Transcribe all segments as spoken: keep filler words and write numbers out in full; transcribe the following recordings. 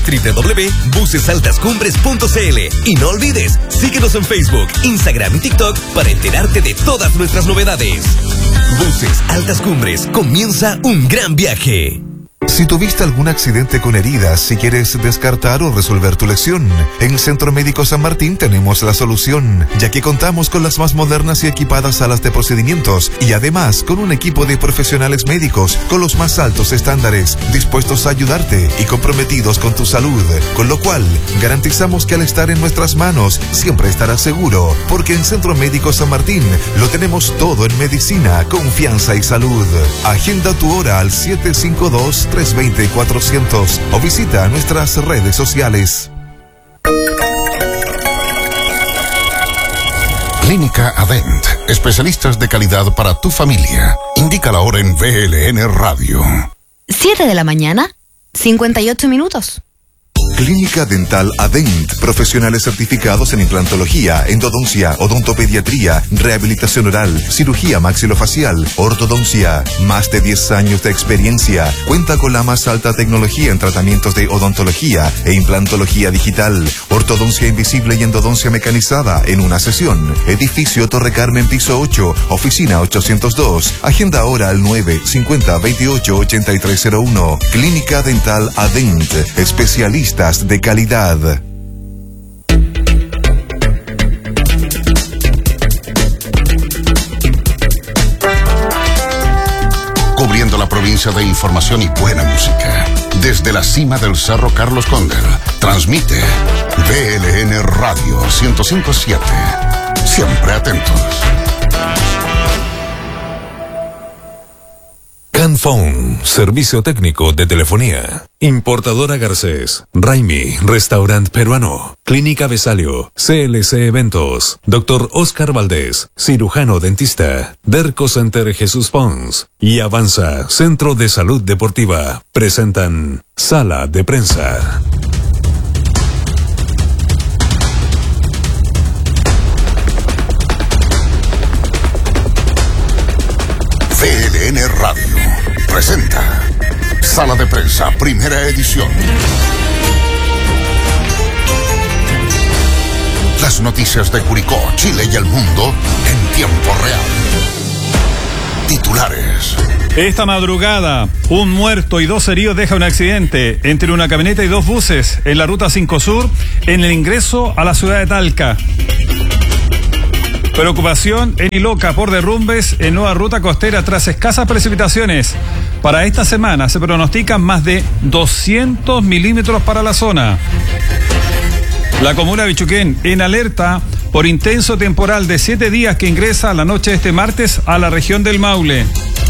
doble u doble u doble u punto buses altas cumbres punto c l. Y no olvides, síguenos en Facebook, Instagram y TikTok para enterarte de todas nuestras novedades. Buses Altas Cumbres, comienza un gran viaje. Si tuviste algún accidente con heridas y quieres descartar o resolver tu lesión, en Centro Médico San Martín tenemos la solución, ya que contamos con las más modernas y equipadas salas de procedimientos y además con un equipo de profesionales médicos con los más altos estándares, dispuestos a ayudarte y comprometidos con tu salud, con lo cual garantizamos que al estar en nuestras manos siempre estarás seguro, porque en Centro Médico San Martín lo tenemos todo en medicina, confianza y salud. Agenda tu hora al siete cinco dos, tres dos cero, cuatro cero cero o visita nuestras redes sociales. Clínica Adent, especialistas de calidad para tu familia. Indica la hora en V L N Radio. siete de la mañana, cincuenta y ocho minutos. Clínica Dental Adent, profesionales certificados en implantología, endodoncia, odontopediatría, rehabilitación oral, cirugía maxilofacial, ortodoncia. Más de diez años de experiencia. Cuenta con la más alta tecnología en tratamientos de odontología e implantología digital, ortodoncia invisible y endodoncia mecanizada en una sesión. Edificio Torre Carmen, piso ocho, oficina ochocientos dos. Agenda ahora al nueve cincuenta, veintiocho, ochenta y tres cero uno. Clínica Dental Adent, especialistas de calidad. Cubriendo la provincia de información y buena música. Desde la cima del Cerro Carlos Cóndor, transmite V L N Radio ciento cinco punto siete. Siempre atentos. Canphone, servicio técnico de telefonía. Importadora Garcés, Raimi, restaurante peruano. Clínica Besalio, C L C Eventos. Doctor Oscar Valdés, cirujano dentista. Derco Center Jesús Pons. Y Avanza, Centro de Salud Deportiva. Presentan Sala de Prensa. V L N Radio presenta Sala de Prensa, primera edición. Las noticias de Curicó, Chile y el mundo en tiempo real. Titulares. Esta madrugada, un muerto y dos heridos deja un accidente entre una camioneta y dos buses en la ruta cinco Sur en el ingreso a la ciudad de Talca. Preocupación en Iloca por derrumbes en nueva ruta costera tras escasas precipitaciones. Para esta semana se pronostican más de doscientos milímetros para la zona. La comuna de Bichuquén en alerta por intenso temporal de siete días que ingresa la noche de este martes a la región del Maule.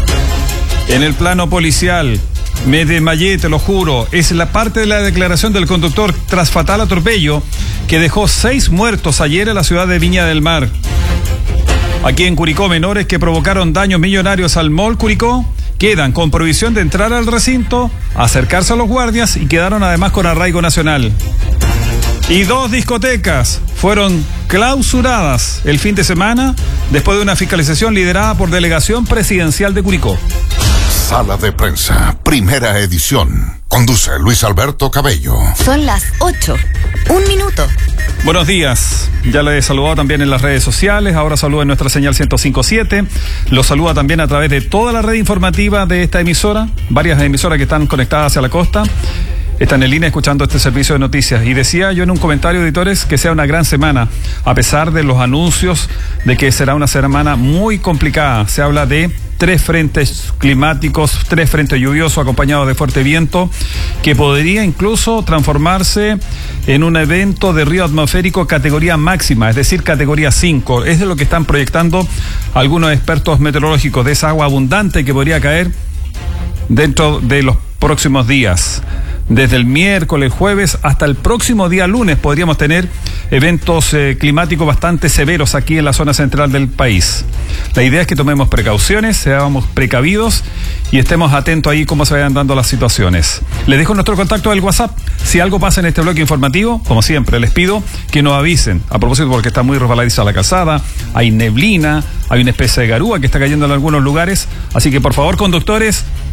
En el plano policial, me desmayé, te lo juro, es la parte de la declaración del conductor tras fatal atropello que dejó seis muertos ayer en la ciudad de Viña del Mar. Aquí en Curicó, menores que provocaron daños millonarios al Mall Curicó quedan con prohibición de entrar al recinto, acercarse a los guardias y quedaron además con arraigo nacional. Y dos discotecas fueron clausuradas el fin de semana después de una fiscalización liderada por Delegación Presidencial de Curicó. Sala de Prensa, primera edición. Conduce Luis Alberto Cabello. Son las ocho. Un minuto. Buenos días. Ya le he saludado también en las redes sociales. Ahora saluda en nuestra señal ciento cinco punto siete. Lo saluda también a través de toda la red informativa de esta emisora. Varias emisoras que están conectadas hacia la costa están en línea escuchando este servicio de noticias. Y decía yo en un comentario, editores, que sea una gran semana, a pesar de los anuncios de que será una semana muy complicada. Se habla de tres frentes climáticos, tres frentes lluviosos acompañados de fuerte viento, que podría incluso transformarse en un evento de río atmosférico categoría máxima, es decir, categoría cinco. Es de lo que están proyectando algunos expertos meteorológicos, de esa agua abundante que podría caer dentro de los próximos días. Desde el miércoles, jueves, hasta el próximo día lunes podríamos tener eventos eh, climáticos bastante severos aquí en la zona central del país. La idea es que tomemos precauciones, seamos precavidos y estemos atentos ahí cómo se vayan dando las situaciones. Les dejo nuestro contacto del WhatsApp. Si algo pasa en este bloque informativo, como siempre, les pido que nos avisen. A propósito, porque está muy resbaladiza la calzada, hay neblina, hay una especie de garúa que está cayendo en algunos lugares. Así que, por favor, conductores,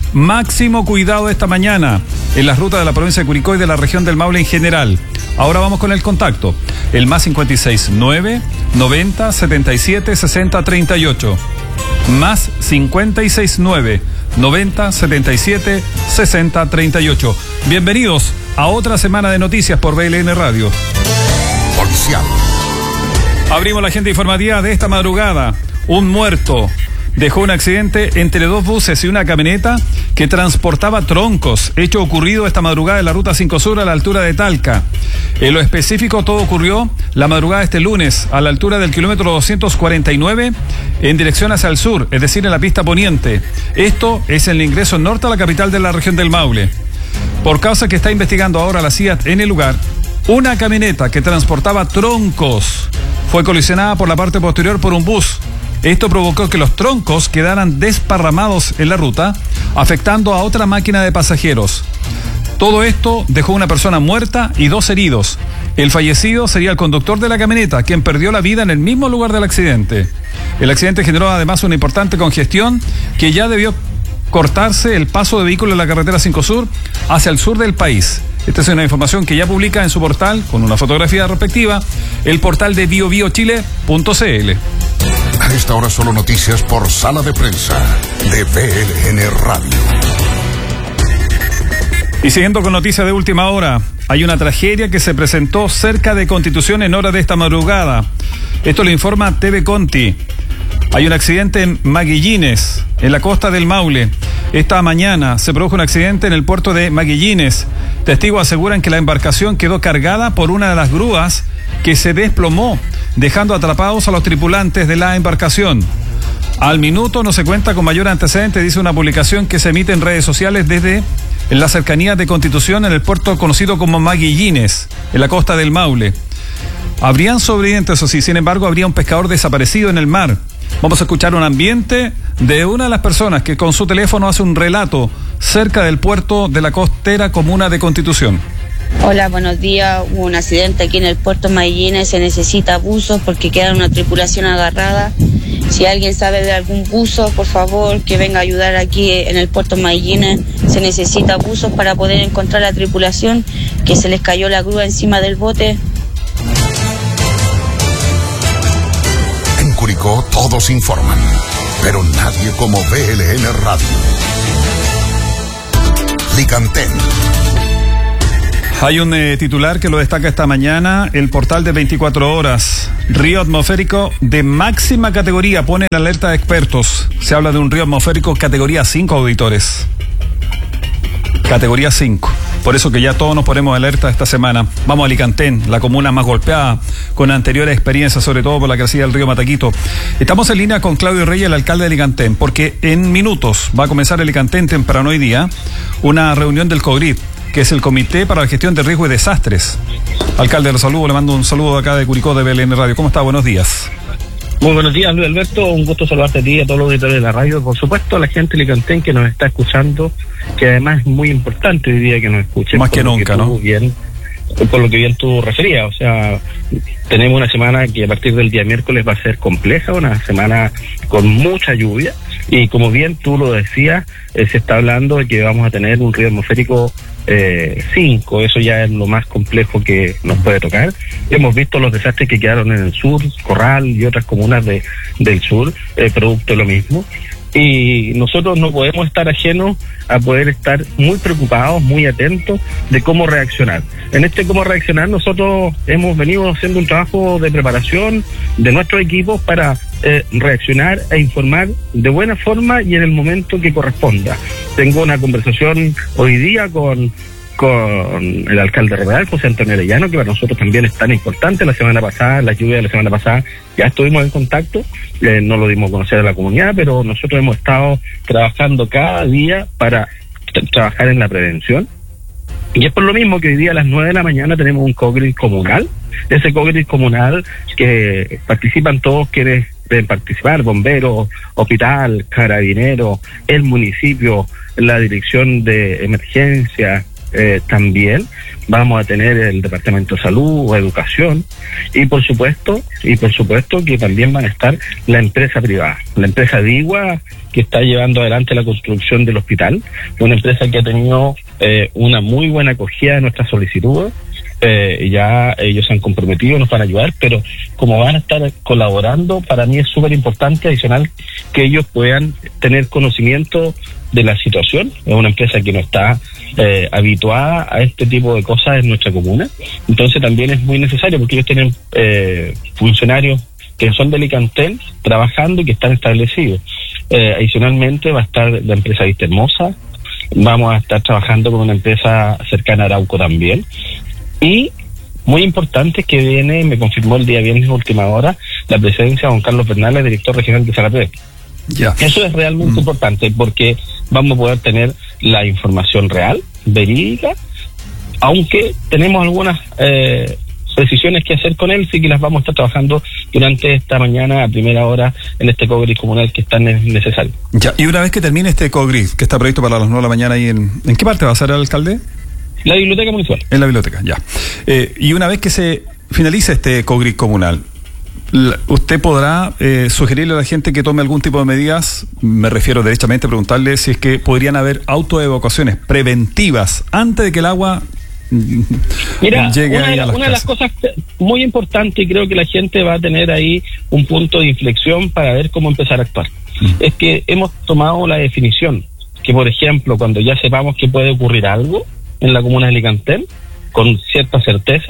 máximo cuidado esta mañana en las rutas de la provincia de Curicó y de la región del Maule en general. Ahora vamos con el contacto. El más cincuenta y seis nueve, noventa, setenta y siete, sesenta, treinta y ocho. Más cincuenta y seis nueve, noventa, setenta y siete, sesenta, treinta y ocho. Bienvenidos a otra semana de noticias por B L N Radio. Policial. Abrimos la agenda informativa de esta madrugada. Un muerto dejó un accidente entre dos buses y una camioneta que transportaba troncos. Hecho ocurrido esta madrugada en la ruta cinco Sur a la altura de Talca. En lo específico, todo ocurrió la madrugada de este lunes a la altura del kilómetro doscientos cuarenta y nueve en dirección hacia el sur, es decir, en la pista poniente. Esto es el ingreso norte a la capital de la región del Maule. Por causa que está investigando ahora la C I A T en el lugar, una camioneta que transportaba troncos fue colisionada por la parte posterior por un bus. Esto provocó que los troncos quedaran desparramados en la ruta, afectando a otra máquina de pasajeros. Todo esto dejó una persona muerta y dos heridos. El fallecido sería el conductor de la camioneta, quien perdió la vida en el mismo lugar del accidente. El accidente generó además una importante congestión que ya debió cortarse el paso de vehículos en la carretera cinco Sur hacia el sur del país. Esta es una información que ya publica en su portal, con una fotografía respectiva, el portal de bio bio chile punto c l. A esta hora solo noticias por Sala de Prensa de B L N Radio. Y siguiendo con noticias de última hora, hay una tragedia que se presentó cerca de Constitución en hora de esta madrugada. Esto lo informa T V Conti. Hay un accidente en Maguillines, en la costa del Maule. Esta mañana se produjo un accidente en el puerto de Maguillines. Testigos aseguran que la embarcación quedó cargada por una de las grúas que se desplomó, dejando atrapados a los tripulantes de la embarcación. Al minuto no se cuenta con mayor antecedente, dice una publicación que se emite en redes sociales desde en la cercanía de Constitución, en el puerto conocido como Maguillines, en la costa del Maule. Habrían sobrevivientes, o sí, sin embargo, habría un pescador desaparecido en el mar. Vamos a escuchar un ambiente de una de las personas que con su teléfono hace un relato cerca del puerto de la costera comuna de Constitución. Hola, buenos días. Hubo un accidente aquí en el puerto Maguillines. Se necesita buzos porque queda una tripulación agarrada. Si alguien sabe de algún buzo, por favor, que venga a ayudar aquí en el puerto Maguillines. Se necesita buzos para poder encontrar la tripulación, que se les cayó la grúa encima del bote. En Curicó todos informan, pero nadie como B L N Radio. Licantén. Hay un eh, titular que lo destaca esta mañana, el portal de veinticuatro horas. Río atmosférico de máxima categoría, pone en alerta de expertos. Se habla de un río atmosférico categoría cinco, auditores. Categoría cinco. Por eso que ya todos nos ponemos alerta esta semana. Vamos a Licantén, la comuna más golpeada, con anteriores experiencias, sobre todo por la crecida del río Mataquito. Estamos en línea con Claudio Reyes, el alcalde de Licantén, porque en minutos va a comenzar en Licantén temprano hoy día una reunión del COGRID, que es el Comité para la Gestión de Riesgo y Desastres. Alcalde, lo saludo, le mando un saludo de acá de Curicó, de B L N Radio. ¿Cómo está? Buenos días. Muy buenos días, Luis Alberto. Un gusto saludarte a ti y a todos los auditores de la radio. Por supuesto, a la gente de Licantén que nos está escuchando, que además es muy importante hoy día que nos escuchen. Más que nunca, que ¿no? Bien, por lo que bien tú referías. O sea, tenemos una semana que a partir del día miércoles va a ser compleja, una semana con mucha lluvia. Y como bien tú lo decías, eh, se está hablando de que vamos a tener un río atmosférico cinco, eh, eso ya es lo más complejo que nos puede tocar. Hemos visto los desastres que quedaron en el sur, Corral y otras comunas de del sur, eh, producto de lo mismo. Y nosotros no podemos estar ajenos a poder estar muy preocupados, muy atentos de cómo reaccionar. En este cómo reaccionar nosotros hemos venido haciendo un trabajo de preparación de nuestros equipos para eh, reaccionar e informar de buena forma y en el momento que corresponda. Tengo una conversación hoy día con con el alcalde regional, José Antonio Arellano, que para nosotros también es tan importante. La semana pasada, la lluvia de la semana pasada, ya estuvimos en contacto, eh, no lo dimos a conocer a la comunidad, pero nosotros hemos estado trabajando cada día para t- trabajar en la prevención. Y es por lo mismo que hoy día a las nueve de la mañana tenemos un COGRID comunal, ese COGRID comunal que participan todos quienes deben participar, bomberos, hospital, carabineros, el municipio, la dirección de emergencia, eh, también vamos a tener el Departamento de Salud o Educación, y por supuesto, y por supuesto que también van a estar la empresa privada, la empresa Digua, que está llevando adelante la construcción del hospital, una empresa que ha tenido eh, una muy buena acogida de nuestras solicitudes. Eh, ya ellos se han comprometido, nos van a ayudar, pero como van a estar colaborando, para mí es súper importante, adicional, que ellos puedan tener conocimiento de la situación. Es una empresa que no está eh, habituada a este tipo de cosas en nuestra comuna, entonces también es muy necesario, porque ellos tienen eh, funcionarios que son del Licantel trabajando y que están establecidos. Eh, adicionalmente va a estar la empresa Vista Hermosa, vamos a estar trabajando con una empresa cercana a Arauco también. Y muy importante que viene, me confirmó el día viernes última hora, la presencia de Juan Carlos Bernales, director regional de Zarape. Ya. Eso es realmente mm. importante, porque vamos a poder tener la información real, verídica, aunque tenemos algunas eh, precisiones que hacer con él, sí que las vamos a estar trabajando durante esta mañana a primera hora en este COGRIS comunal que es tan necesario. Ya, y una vez que termine este COGRIS, que está previsto para las nueve de la mañana, ¿y en, en qué parte va a ser el alcalde? La biblioteca municipal. En la biblioteca, ya. Eh, y una vez que se finalice este COGRIS comunal, la, ¿usted podrá eh, sugerirle a la gente que tome algún tipo de medidas? Me refiero derechamente a preguntarle si es que podrían haber autoevacuaciones preventivas antes de que el agua Mira, llegue una, ahí a las una de las cosas muy importantes, y creo que la gente va a tener ahí un punto de inflexión para ver cómo empezar a actuar, mm. es que hemos tomado la definición que, por ejemplo, cuando ya sepamos que puede ocurrir algo en la comuna de Licantel, con cierta certeza,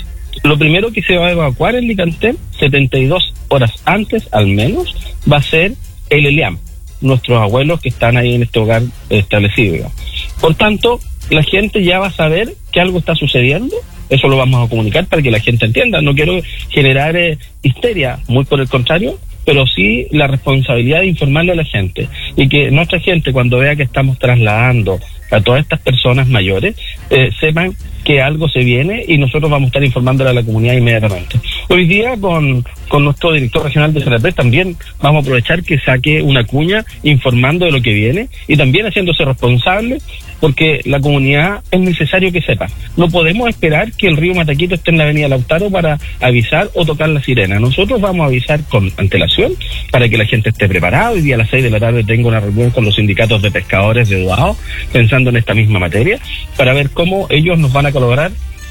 lo primero que se va a evacuar en Licantel, setenta y dos horas antes al menos, va a ser el ELIAM, nuestros abuelos que están ahí en este hogar establecido, digamos. Por tanto, la gente ya va a saber que algo está sucediendo, eso lo vamos a comunicar para que la gente entienda. No quiero generar eh, histeria, muy por el contrario, pero sí la responsabilidad de informarle a la gente, y que nuestra gente, cuando vea que estamos trasladando a todas estas personas mayores, eh, sepan que algo se viene, y nosotros vamos a estar informándole a la comunidad inmediatamente. Hoy día con, con nuestro director regional de C R P también vamos a aprovechar que saque una cuña informando de lo que viene, y también haciéndose responsable, porque la comunidad es necesario que sepa. No podemos esperar que el río Mataquito esté en la avenida Lautaro para avisar o tocar la sirena. Nosotros vamos a avisar con antelación para que la gente esté preparada. Hoy día a las seis de la tarde tengo una reunión con los sindicatos de pescadores de Duao, pensando en esta misma materia, para ver cómo ellos nos van a colaborar.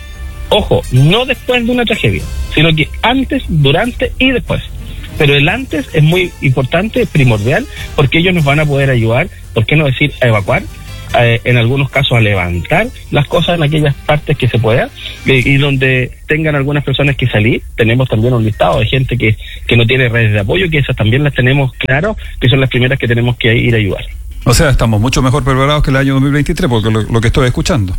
Ojo, no después de una tragedia, sino que antes, durante y después. Pero el antes es muy importante, es primordial, porque ellos nos van a poder ayudar, ¿por qué no decir a evacuar? Eh, en algunos casos a levantar las cosas en aquellas partes que se pueda, eh, y donde tengan algunas personas que salir. Tenemos también un listado de gente que, que no tiene redes de apoyo, que esas también las tenemos claro, que son las primeras que tenemos que ir a ayudar. O sea, estamos mucho mejor preparados que el año dos mil veintitrés, porque lo, lo que estoy escuchando.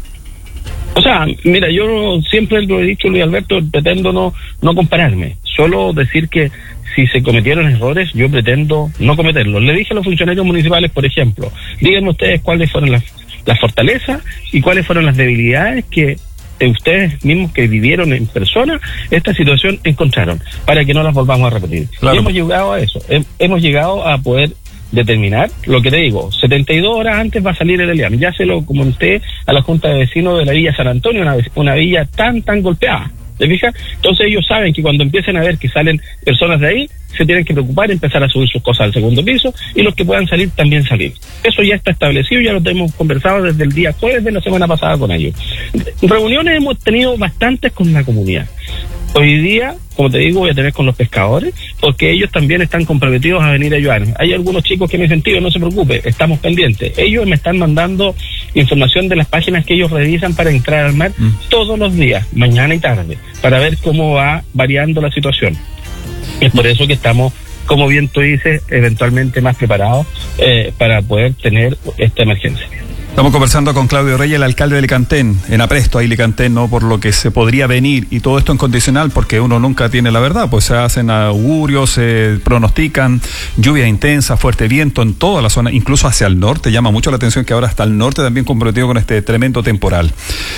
O sea, mira, yo siempre lo he dicho, Luis Alberto, pretendo no, no compararme, solo decir que si se cometieron errores, yo pretendo no cometerlos. Le dije a los funcionarios municipales, por ejemplo, díganme ustedes cuáles fueron las, las fortalezas y cuáles fueron las debilidades que ustedes mismos que vivieron en persona esta situación encontraron, para que no las volvamos a repetir. Claro. Y hemos llegado a eso, hemos llegado a poder determinar, lo que te digo, setenta y dos horas antes va a salir el ELIAM. Ya se lo comenté a la Junta de Vecinos de la Villa San Antonio, una, una villa tan, tan golpeada. ¿Te fijas? Entonces ellos saben que cuando empiecen a ver que salen personas de ahí, se tienen que preocupar, empezar a subir sus cosas al segundo piso, y los que puedan salir también salir. Eso ya está establecido, ya lo hemos conversado desde el día jueves de la semana pasada con ellos. Reuniones hemos tenido bastantes con la comunidad. Hoy día, como te digo, voy a tener con los pescadores, porque ellos también están comprometidos a venir a ayudarme. Hay algunos chicos que me dicen, tío, no se preocupe, estamos pendientes. Ellos me están mandando información de las páginas que ellos revisan para entrar al mar mm. todos los días, mañana y tarde, para ver cómo va variando la situación. Es por eso que estamos, como bien tú dices, eventualmente más preparados eh, para poder tener esta emergencia. Estamos conversando con Claudio Reyes, el alcalde de Licantén, en apresto ahí Licantén, ¿no? Por lo que se podría venir, y todo esto en condicional, porque uno nunca tiene la verdad, pues se hacen augurios, se pronostican lluvia intensa, fuerte viento en toda la zona, incluso hacia el norte. Llama mucho la atención que ahora hasta el norte también comprometido con este tremendo temporal.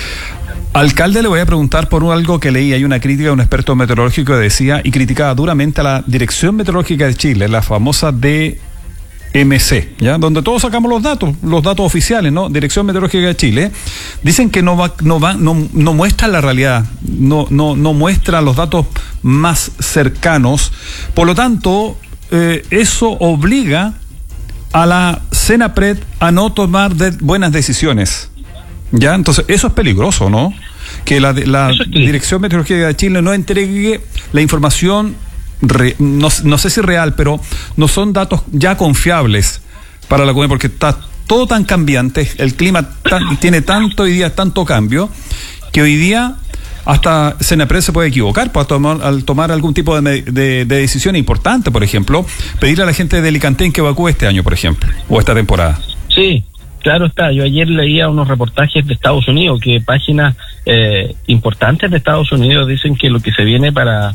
Alcalde, le voy a preguntar por algo que leí. Hay una crítica de un experto meteorológico que decía y criticaba duramente a la Dirección Meteorológica de Chile, la famosa D M C, ¿ya? Donde todos sacamos los datos, los datos oficiales, ¿no? Dirección Meteorológica de Chile, dicen que no va, no va, no, no muestra la realidad, no, no, no muestra los datos más cercanos. Por lo tanto, eh, eso obliga a la CENAPRED a no tomar de buenas decisiones, ¿ya? Entonces, eso es peligroso, ¿no? Que la, la Dirección Meteorológica de Chile no entregue la información, re, no, no sé si real, pero no son datos ya confiables para la comunidad, porque está todo tan cambiante, el clima tan, tiene tanto hoy día, tanto cambio, que hoy día hasta CENAPRED se puede equivocar pues, al, tomar, al tomar algún tipo de, de, de decisión importante, por ejemplo, pedirle a la gente de Licantén que evacúe este año, por ejemplo, o esta temporada. Sí. Claro está, yo ayer leía unos reportajes de Estados Unidos que páginas eh, importantes de Estados Unidos dicen que lo que se viene para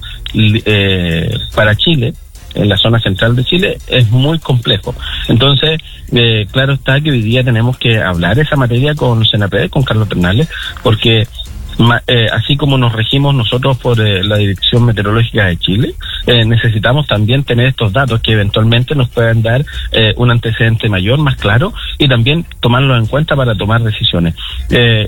eh, para Chile, en la zona central de Chile, es muy complejo. Entonces, eh, claro está que hoy día tenemos que hablar esa materia con CENAPRED, con Carlos Bernales, porque Eh, así como nos regimos nosotros por eh, la Dirección Meteorológica de Chile, eh, necesitamos también tener estos datos que eventualmente nos puedan dar eh, un antecedente mayor, más claro, y también tomarlos en cuenta para tomar decisiones. Eh,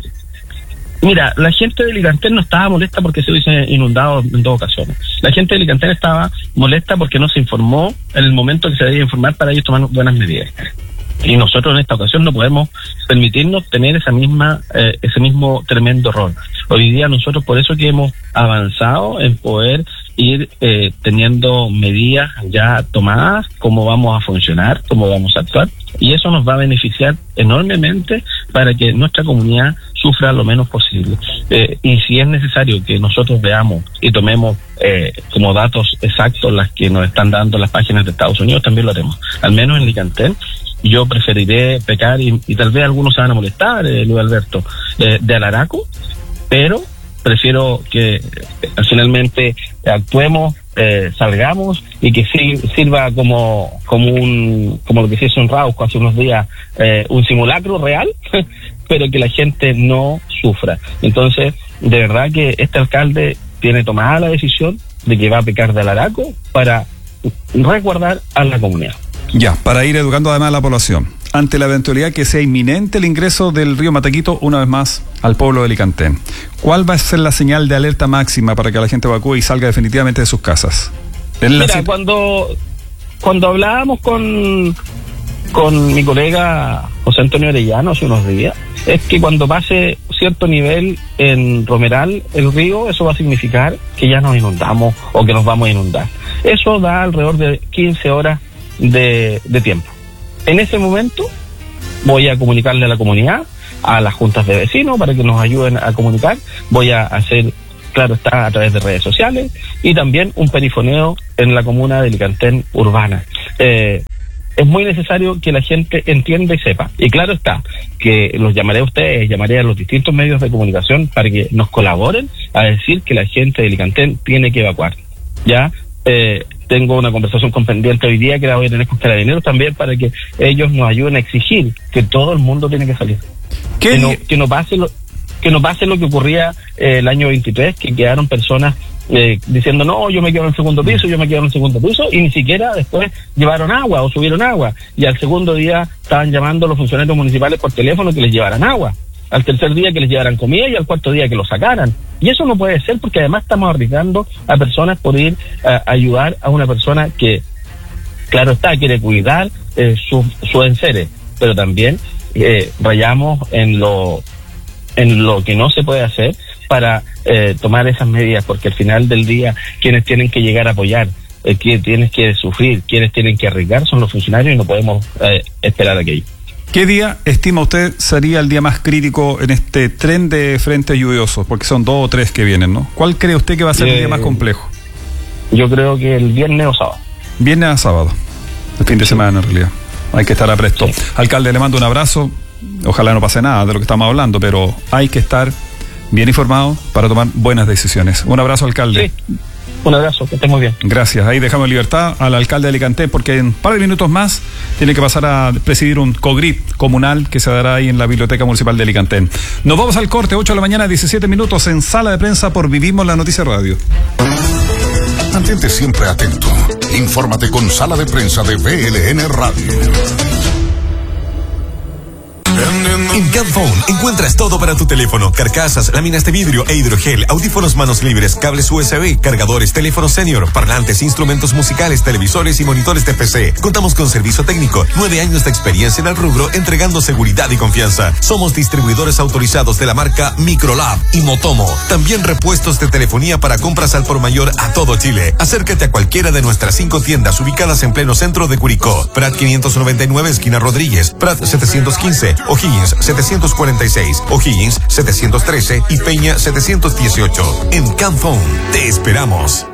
mira, la gente de Licantén no estaba molesta porque se hubiese inundado en dos ocasiones. La gente de Licantén estaba molesta porque no se informó en el momento que se debía informar para ellos tomar buenas medidas. Y nosotros en esta ocasión no podemos permitirnos tener esa misma eh, ese mismo tremendo error. Hoy día nosotros por eso que hemos avanzado en poder ir eh, teniendo medidas ya tomadas, cómo vamos a funcionar, cómo vamos a actuar, y eso nos va a beneficiar enormemente para que nuestra comunidad sufra lo menos posible. Eh, y si es necesario que nosotros veamos y tomemos eh, como datos exactos las que nos están dando las páginas de Estados Unidos, también lo haremos. Al menos en Licantén, yo preferiré pecar y, y tal vez algunos se van a molestar, eh, Luis Alberto, eh, de Alaraco, pero prefiero que eh, finalmente actuemos, eh, salgamos y que sí, sirva como como un como lo que se hizo en Rauco hace unos días, eh, un simulacro real, pero que la gente no sufra. Entonces, de verdad que este alcalde tiene tomada la decisión de que va a pecar de Alaraco para resguardar a la comunidad. Ya, para ir educando además a la población, ante la eventualidad que sea inminente el ingreso del río Matequito una vez más al pueblo de Licantén, ¿cuál va a ser la señal de alerta máxima para que la gente evacúe y salga definitivamente de sus casas? Mira, la... cuando cuando hablábamos con con mi colega José Antonio Arellano hace unos días, es que cuando pase cierto nivel en Romeral, el río, eso va a significar que ya nos inundamos o que nos vamos a inundar. Eso da alrededor de quince horas de, de tiempo. En ese momento voy a comunicarle a la comunidad, a las juntas de vecinos para que nos ayuden a comunicar. Voy a hacer, claro está, a través de redes sociales, y también un perifoneo en la comuna de Licantén urbana. Eh, es muy necesario que la gente entienda y sepa. Y claro está, que los llamaré a ustedes, llamaré a los distintos medios de comunicación para que nos colaboren a decir que la gente de Licantén tiene que evacuar. Ya, eh, tengo una conversación con pendiente hoy día que la voy a tener con Carabineros también para que ellos nos ayuden a exigir que todo el mundo tiene que salir. Que no, que no pase lo que no pase lo que ocurría eh, el año veintitrés, que quedaron personas eh, diciendo no, yo me quedo en el segundo piso, yo me quedo en el segundo piso, y ni siquiera después llevaron agua o subieron agua, y al segundo día estaban llamando a los funcionarios municipales por teléfono que les llevaran agua, al tercer día que les llevaran comida y al cuarto día que lo sacaran. Y eso no puede ser, porque además estamos arriesgando a personas por ir a ayudar a una persona que, claro está, quiere cuidar eh, sus su enseres, pero también eh, rayamos en lo en lo que no se puede hacer para eh, tomar esas medidas, porque al final del día quienes tienen que llegar a apoyar, eh, quienes tienen que sufrir, quienes tienen que arriesgar son los funcionarios, y no podemos eh, esperar aquello. ¿Qué día estima usted sería el día más crítico en este tren de frentes lluviosos? Porque son dos o tres que vienen, ¿no? ¿Cuál cree usted que va a ser eh, el día más complejo? Yo creo que el viernes o sábado. Viernes a sábado, el fin de semana en realidad. Hay que estar a presto. Sí. Alcalde, le mando un abrazo. Ojalá no pase nada de lo que estamos hablando, pero hay que estar bien informado para tomar buenas decisiones. Un abrazo, alcalde. Sí. Un abrazo, que esté muy bien. Gracias. Ahí dejamos en libertad al alcalde de Licantén, porque en un par de minutos más tiene que pasar a presidir un COGRIT comunal que se dará ahí en la Biblioteca Municipal de Licantén. Nos vamos al corte, ocho de la mañana, diecisiete minutos, en Sala de Prensa por Vivimos la Noticia Radio. Mantente siempre atento. Infórmate con Sala de Prensa de V L N Radio. En Camphone encuentras todo para tu teléfono: carcasas, láminas de vidrio e hidrogel, audífonos manos libres, cables U S B, cargadores, teléfonos senior, parlantes, instrumentos musicales, televisores y monitores de P C. Contamos con servicio técnico, nueve años de experiencia en el rubro, entregando seguridad y confianza. Somos distribuidores autorizados de la marca Microlab y Motomo. También repuestos de telefonía para compras al por mayor a todo Chile. Acércate a cualquiera de nuestras cinco tiendas ubicadas en pleno centro de Curicó: Prat quinientos noventa y nueve, esquina Rodríguez; Prat setecientos quince, O'Higgins setecientos cuarenta y seis, O'Higgins setecientos trece y Peña setecientos dieciocho. En Camphone te esperamos.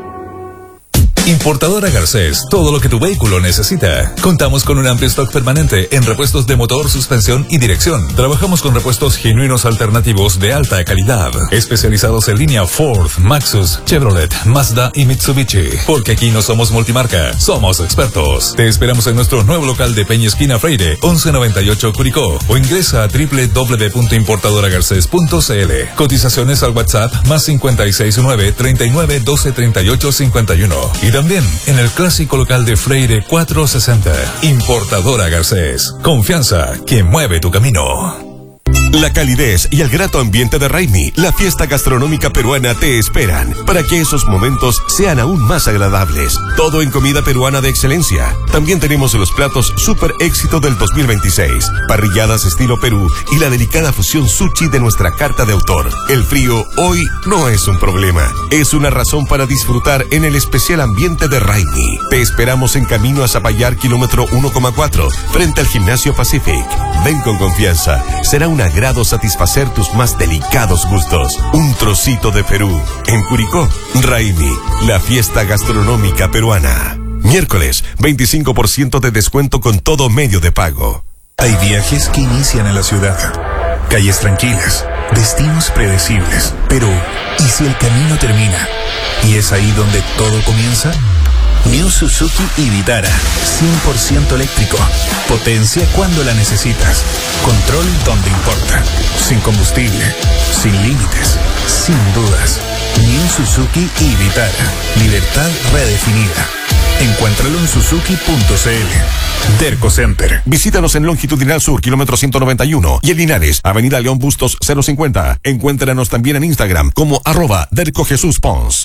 Importadora Garcés, todo lo que tu vehículo necesita. Contamos con un amplio stock permanente en repuestos de motor, suspensión y dirección. Trabajamos con repuestos genuinos alternativos de alta calidad, especializados en línea Ford, Maxus, Chevrolet, Mazda y Mitsubishi. Porque aquí no somos multimarca, somos expertos. Te esperamos en nuestro nuevo local de Peña Esquina Freire, once noventa y ocho Curicó, o ingresa a doble u doble u doble u punto importadora garcés punto c l. Cotizaciones al WhatsApp más cinco seis nueve, treinta y nueve, doce, treinta y ocho, cincuenta y uno. Y también en el clásico local de Freire cuatrocientos sesenta. Importadora Garcés. Confianza que mueve tu camino. La calidez y el grato ambiente de Raimi, la fiesta gastronómica peruana, te esperan para que esos momentos sean aún más agradables. Todo en comida peruana de excelencia. También tenemos los platos super éxito del dos mil veintiséis, parrilladas estilo Perú y la delicada fusión sushi de nuestra carta de autor. El frío hoy no es un problema, es una razón para disfrutar en el especial ambiente de Raimi. Te esperamos en camino a Zapallar, kilómetro uno coma cuatro, frente al Gimnasio Pacific. Ven con confianza, será un agrado satisfacer tus más delicados gustos. Un trocito de Perú. En Curicó, Raimi, la fiesta gastronómica peruana. Miércoles, veinticinco por ciento de descuento con todo medio de pago. Hay viajes que inician en la ciudad. Calles tranquilas, destinos predecibles. Pero, ¿y si el camino termina? ¿Y es ahí donde todo comienza? New Suzuki y Vitara, cien por ciento eléctrico. Potencia cuando la necesitas. Control donde importa. Sin combustible, sin límites, sin dudas. New Suzuki y Vitara. Libertad redefinida. Encuéntralo en suzuki punto c l. Derco Center. Visítanos en Longitudinal Sur, kilómetro ciento noventa y uno, y en Linares, Avenida León Bustos cero cincuenta. Encuéntranos también en Instagram como arroba Derco Jesús Pons.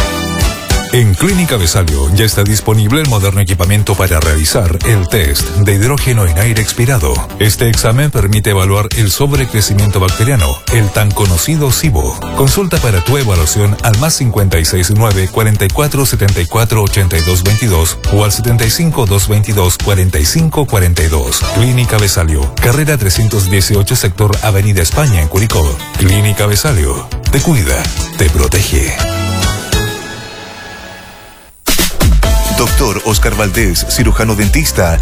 En Clínica Besalio ya está disponible el moderno equipamiento para realizar el test de hidrógeno en aire expirado. Este examen permite evaluar el sobrecrecimiento bacteriano, el tan conocido SIBO. Consulta para tu evaluación al más cinco seis nueve, cuarenta y cuatro, setenta y cuatro, ochenta y dos veintidós o al setenta y cinco, doscientos veintidós, cuarenta y cinco cuarenta y dos. Clínica Besalio, carrera trescientos dieciocho, sector Avenida España en Curicó. Clínica Besalio, te cuida, te protege. Doctor Oscar Valdés, cirujano dentista,